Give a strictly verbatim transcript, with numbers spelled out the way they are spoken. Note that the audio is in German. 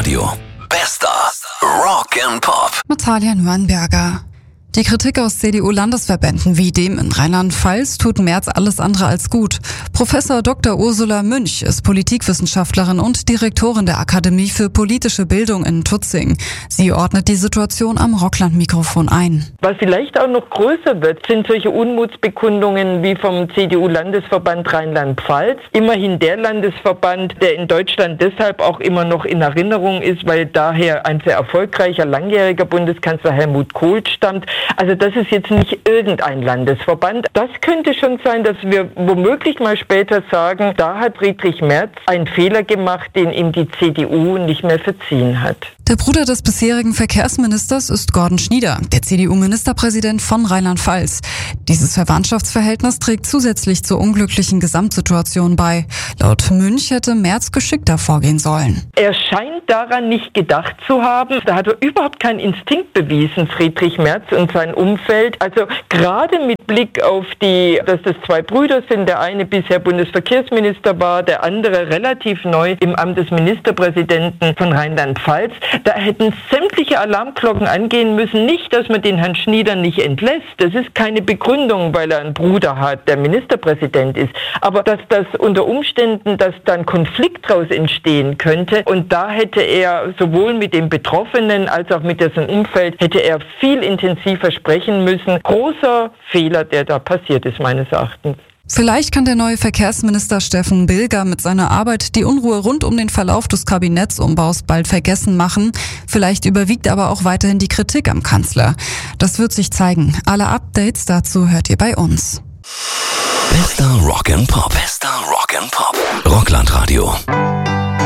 Radio. Bester Rock and Pop. Natalia Nürnberger. Die Kritik aus C D U-Landesverbänden wie dem in Rheinland-Pfalz tut Merz alles andere als gut. Professor Doktor Ursula Münch ist Politikwissenschaftlerin und Direktorin der Akademie für politische Bildung in Tutzing. Sie ordnet die Situation am Rockland-Mikrofon ein. Was vielleicht auch noch größer wird, sind solche Unmutsbekundungen wie vom C D U-Landesverband Rheinland-Pfalz. Immerhin der Landesverband, der in Deutschland deshalb auch immer noch in Erinnerung ist, weil daher ein sehr erfolgreicher, langjähriger Bundeskanzler Helmut Kohl stammt. Also das ist jetzt nicht irgendein Landesverband. Das könnte schon sein, dass wir womöglich mal später sagen, da hat Friedrich Merz einen Fehler gemacht, den ihm die C D U nicht mehr verziehen hat. Der Bruder des bisherigen Verkehrsministers ist Gordon Schnieder, der C D U-Ministerpräsident von Rheinland-Pfalz. Dieses Verwandtschaftsverhältnis trägt zusätzlich zur unglücklichen Gesamtsituation bei. Laut Münch hätte Merz geschickter vorgehen sollen. Er scheint daran nicht gedacht zu haben. Da hat er überhaupt keinen Instinkt bewiesen, Friedrich Merz und sein Umfeld. Also gerade mit Blick auf die, dass das zwei Brüder sind, der eine bisher Bundesverkehrsminister war, der andere relativ neu im Amt des Ministerpräsidenten von Rheinland-Pfalz. Da hätten sämtliche Alarmglocken angehen müssen. Nicht, dass man den Herrn Schnieder nicht entlässt. Das ist keine Begründung, weil er einen Bruder hat, der Ministerpräsident ist. Aber dass das unter Umständen, dass dann Konflikt daraus entstehen könnte. Und da hätte er sowohl mit dem Betroffenen als auch mit dessen Umfeld, hätte er viel intensiver sprechen müssen. Großer Fehler, der da passiert ist, meines Erachtens. Vielleicht kann der neue Verkehrsminister Steffen Bilger mit seiner Arbeit die Unruhe rund um den Verlauf des Kabinettsumbaus bald vergessen machen. Vielleicht überwiegt aber auch weiterhin die Kritik am Kanzler. Das wird sich zeigen. Alle Updates dazu hört ihr bei uns. Bester Rock and Pop. Bester Rock and Pop. Rockland Radio.